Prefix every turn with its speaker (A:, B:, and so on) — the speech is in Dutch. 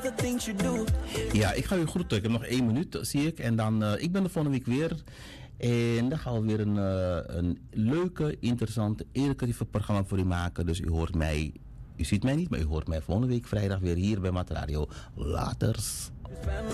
A: Ja, ik ga u groeten. Ik heb nog 1 minuut, zie ik. En dan, ik ben er volgende week weer. En dan gaan we weer een leuke, interessante, educatieve programma voor u maken. Dus u hoort mij, u ziet mij niet, maar u hoort mij volgende week vrijdag weer hier bij Matradio. Laters.